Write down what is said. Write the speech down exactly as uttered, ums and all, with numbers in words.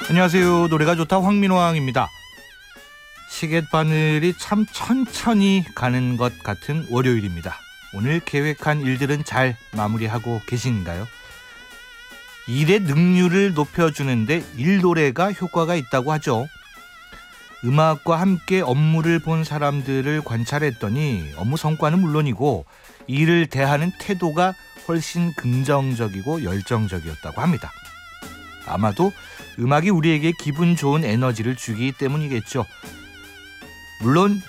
안녕하세요. 노래가 좋다 황민호왕입니다. 시계바늘이 참 천천히 가는 것 같은 월요일입니다. 오늘 계획한 일들은 잘 마무리하고 계신가요? 일의 능률을 높여주는데 일노래가 효과가 있다고 하죠. 음악과 함께 업무를 본 사람들을 관찰했더니 업무 성과는 물론이고 일을 대하는 태도가 훨씬 긍정적이고 열정적이었다고 합니다. 아마도 음악이 우리에게 기분 좋은 에너지를 주기 때문이겠죠. 물론